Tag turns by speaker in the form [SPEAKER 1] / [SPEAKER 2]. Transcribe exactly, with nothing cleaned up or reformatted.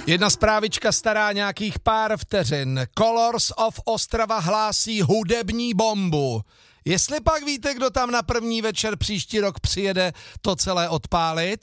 [SPEAKER 1] Jedna zprávička stará nějakých pár vteřin. Colors of Ostrava hlásí hudební bombu. Jestli pak víte, kdo tam na první večer příští rok přijede to celé odpálit?